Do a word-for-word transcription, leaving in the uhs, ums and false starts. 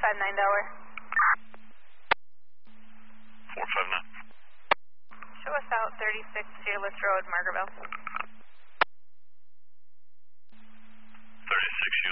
five nine Delaware. four five nine. Show us out thirty-six Fearless Road, Margaretville.